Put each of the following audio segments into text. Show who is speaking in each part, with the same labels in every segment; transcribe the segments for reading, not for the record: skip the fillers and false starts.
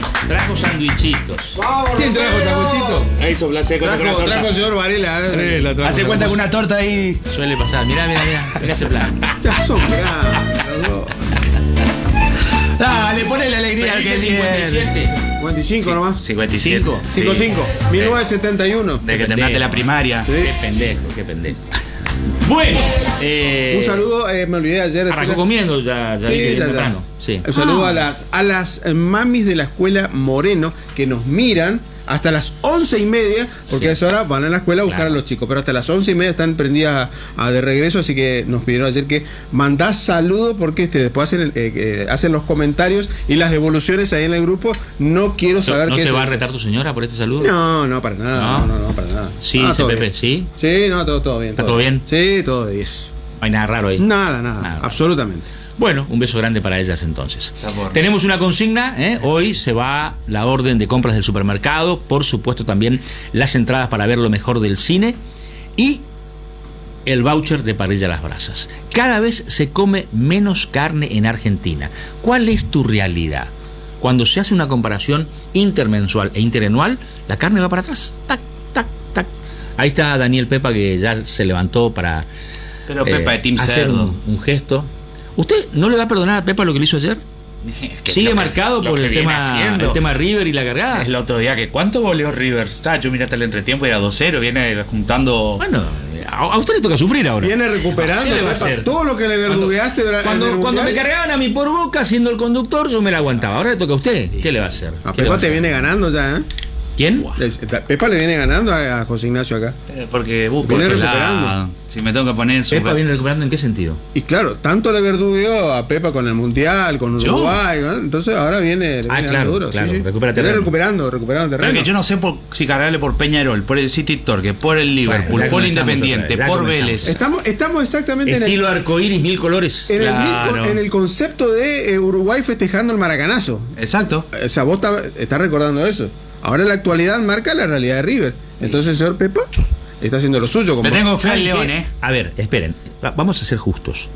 Speaker 1: Trajo sandwichitos.
Speaker 2: ¿Quién trajo sanguchito?
Speaker 1: Ahí soplace con la torta.
Speaker 3: Trajo el señor Varela.
Speaker 1: Hace cuenta que una torta ahí suele pasar. Mirá ese plan.
Speaker 3: Ya son grandes los dos.
Speaker 1: Dale, ponle la alegría al que 57.
Speaker 3: 55 nomás.
Speaker 1: 55.
Speaker 3: 55. 1971.
Speaker 1: De que terminaste la primaria.
Speaker 3: Sí.
Speaker 1: Qué pendejo. Bueno,
Speaker 3: un saludo, me olvidé ayer.
Speaker 1: Arrancó comiendo ya
Speaker 3: Sí,
Speaker 1: vi que
Speaker 3: ya.
Speaker 1: temprano. Sí.
Speaker 3: Un saludo a las mamis de la escuela Moreno que nos miran hasta las 11:30, porque
Speaker 1: Sí.
Speaker 3: a esa hora van a la escuela a buscar
Speaker 1: Claro.
Speaker 3: a los chicos, pero hasta las 11:30 están prendidas de regreso, así que nos pidieron ayer que mandás saludos porque después hacen los comentarios y las devoluciones ahí en el grupo. No quiero saber
Speaker 1: ¿No
Speaker 3: qué
Speaker 1: te
Speaker 3: es
Speaker 1: va a
Speaker 3: eso.
Speaker 1: retar tu señora por este saludo?
Speaker 3: No, para nada.
Speaker 1: ¿No?
Speaker 3: No, para nada.
Speaker 1: Sí,
Speaker 3: Ah,
Speaker 1: dice
Speaker 3: todo
Speaker 1: Pepe,
Speaker 3: bien.
Speaker 1: ¿sí?
Speaker 3: Sí, no, todo bien.
Speaker 1: ¿Está todo bien?
Speaker 3: Sí, todo de 10.
Speaker 1: No hay nada raro ahí.
Speaker 3: Nada, absolutamente.
Speaker 1: Bueno, un beso grande para ellas entonces. Tenemos una consigna, hoy se va la orden de compras del supermercado, por supuesto también las entradas para ver lo mejor del cine y el voucher de parrilla a las brasas. Cada vez se come menos carne en Argentina. ¿Cuál es tu realidad? Cuando se hace una comparación intermensual e interanual, la carne va para atrás. Tac, tac, tac. Ahí está Daniel Pepa que ya se levantó para
Speaker 4: Pero Pepa de Team
Speaker 1: hacer
Speaker 4: Cerdo.
Speaker 1: un gesto. ¿Usted no le va a perdonar a Pepa lo que le hizo ayer?
Speaker 4: Que
Speaker 1: ¿Sigue
Speaker 4: lo que-
Speaker 1: marcado
Speaker 4: lo
Speaker 1: por
Speaker 4: que
Speaker 1: el
Speaker 4: viene
Speaker 1: tema
Speaker 4: haciendo.
Speaker 1: River y la cargada?
Speaker 4: Es el otro día que ¿cuánto goleó River? Yo miré hasta el entretiempo y era 2-0, viene juntando.
Speaker 1: Bueno, a usted le toca sufrir ahora.
Speaker 3: Viene recuperando
Speaker 1: ¿Qué le va a
Speaker 3: Pepa,
Speaker 1: hacer?
Speaker 3: todo lo que le verdugueaste durante
Speaker 1: Cuando me cargaban a mí por Boca siendo el conductor, yo me la aguantaba. Ahora le toca a usted. ¿Qué le va a hacer?
Speaker 3: A
Speaker 1: ¿Qué le va
Speaker 3: Pepa
Speaker 1: a
Speaker 3: te
Speaker 1: hacer?
Speaker 3: viene ganando ya, ¿eh?
Speaker 1: ¿Quién?
Speaker 3: Pepa le viene ganando a José Ignacio acá.
Speaker 4: Porque busco
Speaker 3: Viene
Speaker 4: otro
Speaker 3: recuperando.
Speaker 4: lado. Si me tengo que poner en su.
Speaker 1: ¿Pepa viene recuperando en qué sentido?
Speaker 3: Y claro, tanto le verdugueó a Pepa con el Mundial, con
Speaker 4: ¿Yo?
Speaker 3: Uruguay, ¿no? Entonces ahora viene, le viene
Speaker 1: claro,
Speaker 3: dando duro.
Speaker 1: claro, recupera
Speaker 3: Viene
Speaker 1: terreno.
Speaker 3: recuperando
Speaker 4: Pero
Speaker 3: terreno.
Speaker 4: que yo no sé si cargarle por Peñarol, por el City Torque, por el Liverpool,
Speaker 1: Bueno, ya
Speaker 4: por el
Speaker 1: comenzamos
Speaker 4: Independiente,
Speaker 1: otra vez, ya
Speaker 4: por
Speaker 1: comenzamos.
Speaker 4: Vélez.
Speaker 3: Estamos exactamente
Speaker 1: Estilo arcoíris, 1000 colores.
Speaker 4: Claro.
Speaker 3: en el concepto de Uruguay festejando el maracanazo.
Speaker 4: Exacto.
Speaker 3: O sea, vos estás recordando eso. Ahora la actualidad marca la realidad de River. Entonces el señor Pepa está haciendo lo suyo.
Speaker 4: Le tengo fe al
Speaker 1: ¿Saben
Speaker 4: León,
Speaker 1: qué? A ver, esperen. Vamos a ser justos.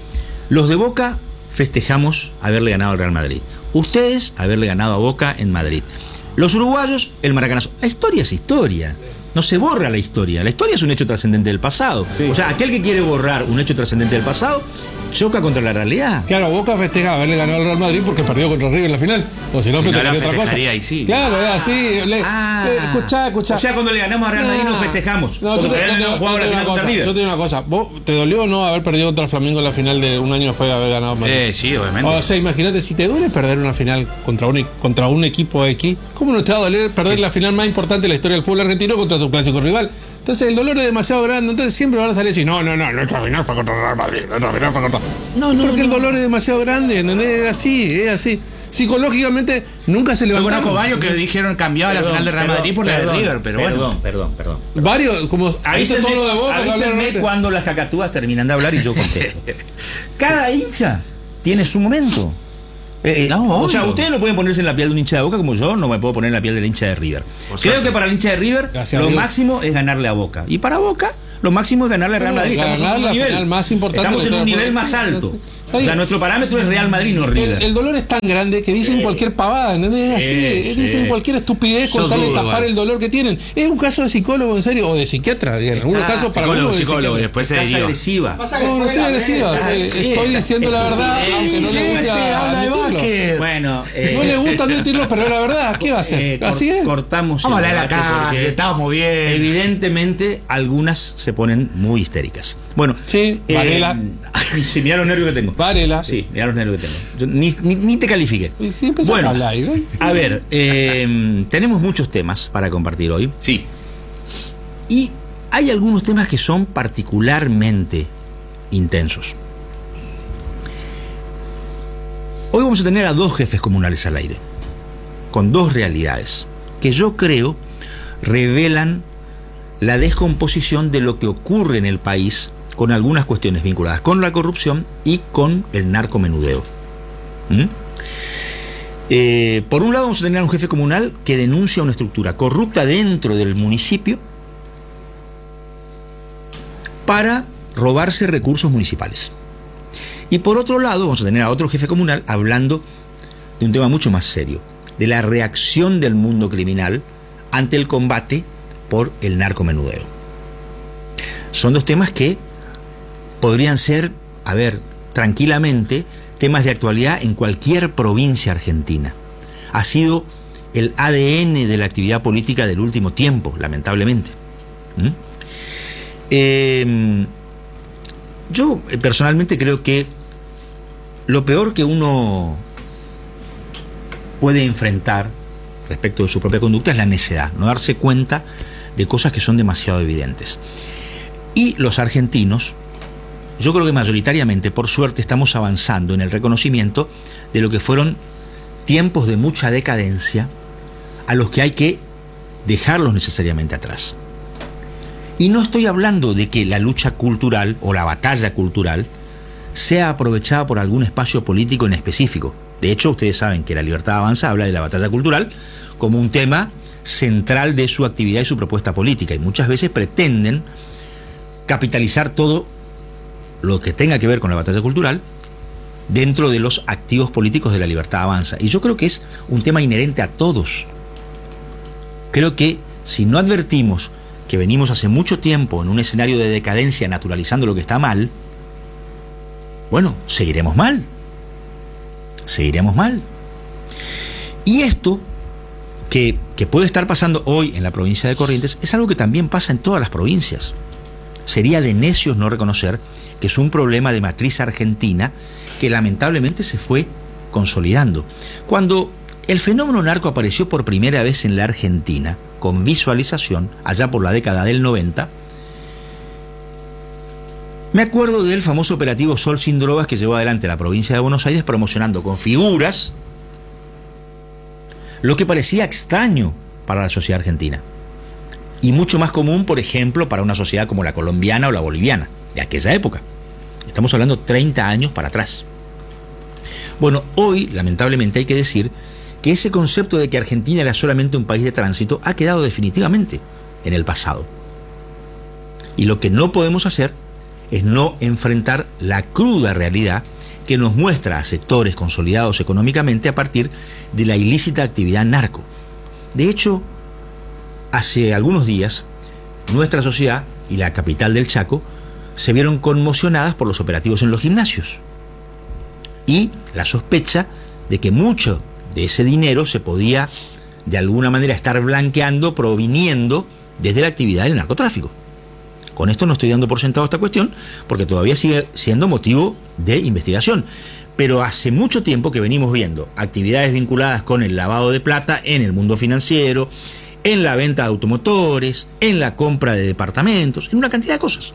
Speaker 1: Los de Boca festejamos haberle ganado al Real Madrid. Ustedes haberle ganado a Boca en Madrid. Los uruguayos, el maracanazo. La historia es historia. No se borra la historia. La historia es un hecho trascendente del pasado.
Speaker 3: Sí.
Speaker 1: O sea, aquel que quiere borrar un hecho trascendente del pasado choca contra la realidad.
Speaker 2: Claro, Boca festeja haberle ganado al Real Madrid porque perdió contra River en la final. O si no,
Speaker 4: Si no,
Speaker 2: festejaría
Speaker 4: la
Speaker 2: otra cosa.
Speaker 4: festejaría ahí, sí.
Speaker 2: Claro, es así. Escuchá.
Speaker 1: O sea, cuando le ganamos a Real Madrid nos festejamos. Porque todavía no hemos jugado la final contra River.
Speaker 2: Yo te digo una cosa. ¿Vos te dolió o no haber perdido contra Flamengo en la final de un año después de haber ganado Madrid?
Speaker 4: Sí, obviamente.
Speaker 2: O sea, imagínate, si te duele perder una final contra un equipo X, ¿cómo no te va a doler perder la final más importante de la historia del fútbol argentino contra tu clásico rival? Entonces el dolor es demasiado grande, entonces siempre van a salir y decir, no, nuestra final fue contra el Real Madrid, nuestra final fue contra... Porque el dolor es demasiado grande, ¿entendés? Es así. Psicológicamente nunca se
Speaker 4: Yo
Speaker 2: levantaron.
Speaker 4: conozco varios que dijeron cambiaba la final de Real Madrid por la de River, pero bueno.
Speaker 1: Perdón.
Speaker 2: Varios, como ¿viste todo lo de Boca?
Speaker 1: Avísenme cuando las cacatúas terminan de hablar y yo contesto. Cada hincha tiene su momento.
Speaker 4: No,
Speaker 1: o sea,
Speaker 4: obvio.
Speaker 1: ustedes no pueden ponerse en la piel de un hincha de Boca como yo no me puedo poner en la piel del hincha de River. Creo que para el hincha de River
Speaker 2: Gracias a
Speaker 1: lo
Speaker 2: Dios.
Speaker 1: máximo es ganarle a Boca. Y para Boca lo máximo es ganarle a Real Madrid. Estamos en
Speaker 2: ganar
Speaker 1: un
Speaker 2: la
Speaker 1: nivel
Speaker 2: final más importante
Speaker 1: Estamos
Speaker 2: de
Speaker 1: en
Speaker 2: la
Speaker 1: un
Speaker 2: historia
Speaker 1: nivel
Speaker 2: del
Speaker 1: más
Speaker 2: fútbol.
Speaker 1: alto.
Speaker 2: Sí.
Speaker 1: O sea, nuestro parámetro es Real Madrid, no River.
Speaker 2: El dolor es tan grande que dicen cualquier pavada, ¿entendés? Es así, dicen cualquier estupidez con
Speaker 4: Sos
Speaker 2: tal de
Speaker 4: duro,
Speaker 2: tapar
Speaker 4: igual.
Speaker 2: el dolor que tienen. Es un caso de psicólogo, en serio, o de psiquiatra. En algunos casos para algunos de
Speaker 4: Psicólogo,
Speaker 2: psiquiatra.
Speaker 4: después se
Speaker 1: Estás
Speaker 4: deriva.
Speaker 1: agresiva.
Speaker 2: No estoy agresiva, estoy diciendo la verdad, aunque no le gusta admitirlo.
Speaker 1: Bueno,
Speaker 2: No le gusta admitirlo, pero la verdad, ¿qué va a hacer? Así es.
Speaker 1: Cortamos
Speaker 4: Vamos a
Speaker 1: el
Speaker 4: hablar de la
Speaker 1: debate
Speaker 4: cara,
Speaker 1: porque
Speaker 4: estábamos bien.
Speaker 1: evidentemente algunas se ponen muy histéricas. Bueno,
Speaker 2: Sí, Varela.
Speaker 1: Sí, mirá los nervios que tengo.
Speaker 2: Varela.
Speaker 1: Sí, mirá los nervios que tengo. Yo ni te califique.
Speaker 2: Y siempre
Speaker 1: Bueno,
Speaker 2: al aire.
Speaker 1: a ver, tenemos muchos temas para compartir hoy.
Speaker 4: Sí.
Speaker 1: Y hay algunos temas que son particularmente intensos. Hoy vamos a tener a dos jefes comunales al aire, con dos realidades, que yo creo revelan la descomposición de lo que ocurre en el país con algunas cuestiones vinculadas con la corrupción y con el narcomenudeo. Por un lado vamos a tener a un jefe comunal que denuncia una estructura corrupta dentro del municipio para robarse recursos municipales. Y por otro lado vamos a tener a otro jefe comunal hablando de un tema mucho más serio: de la reacción del mundo criminal ante el combate por el narcomenudeo. Son dos temas que podrían ser, tranquilamente, temas de actualidad en cualquier provincia argentina. Ha sido el ADN de la actividad política del último tiempo, lamentablemente. Yo personalmente creo que lo peor que uno puede enfrentar respecto de su propia conducta es la necedad, no darse cuenta de cosas que son demasiado evidentes. Y los argentinos, yo creo que mayoritariamente, por suerte, estamos avanzando en el reconocimiento de lo que fueron tiempos de mucha decadencia a los que hay que dejarlos necesariamente atrás. Y no estoy hablando de que la lucha cultural o la batalla cultural sea aprovechada por algún espacio político en específico. De hecho, ustedes saben que La Libertad Avanza habla de la batalla cultural como un tema central de su actividad y su propuesta política, y muchas veces pretenden capitalizar todo lo que tenga que ver con la batalla cultural dentro de los activos políticos de La Libertad Avanza. Y yo creo que es un tema inherente a todos. Creo que si no advertimos que venimos hace mucho tiempo en un escenario de decadencia naturalizando lo que está mal, bueno, seguiremos mal. Seguiremos mal. Y esto que puede estar pasando hoy en la provincia de Corrientes es algo que también pasa en todas las provincias. Sería de necios no reconocer que es un problema de matriz argentina que lamentablemente se fue consolidando. Cuando el fenómeno narco apareció por primera vez en la Argentina, con visualización, allá por la década del 90, me acuerdo del famoso operativo Sol sin Drogas que llevó adelante la provincia de Buenos Aires promocionando con figuras lo que parecía extraño para la sociedad argentina y mucho más común, por ejemplo, para una sociedad como la colombiana o la boliviana de aquella época. Estamos hablando 30 años para atrás. Bueno, hoy, lamentablemente, hay que decir que ese concepto de que Argentina era solamente un país de tránsito ha quedado definitivamente en el pasado. Y lo que no podemos hacer es no enfrentar la cruda realidad que nos muestra a sectores consolidados económicamente a partir de la ilícita actividad narco. De hecho, hace algunos días, nuestra sociedad y la capital del Chaco se vieron conmocionadas por los operativos en los gimnasios y la sospecha de que mucho de ese dinero se podía de alguna manera estar blanqueando proviniendo desde la actividad del narcotráfico. Con esto no estoy dando por sentado esta cuestión porque todavía sigue siendo motivo de investigación. Pero hace mucho tiempo que venimos viendo actividades vinculadas con el lavado de plata en el mundo financiero, en la venta de automotores, en la compra de departamentos, en una cantidad de cosas.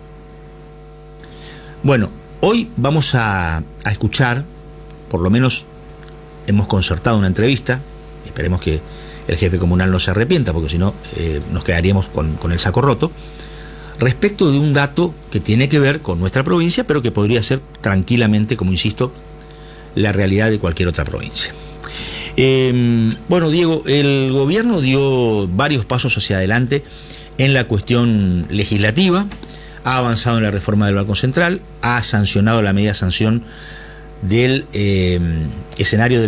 Speaker 1: Bueno, hoy vamos a escuchar, por lo menos hemos concertado una entrevista, esperemos que el jefe comunal no se arrepienta porque si no nos quedaríamos con el saco roto, respecto de un dato que tiene que ver con nuestra provincia, pero que podría ser tranquilamente, como insisto, la realidad de cualquier otra provincia. Bueno, Diego, el gobierno dio varios pasos hacia adelante en la cuestión legislativa, ha avanzado en la reforma del Banco Central, ha sancionado la media sanción del escenario de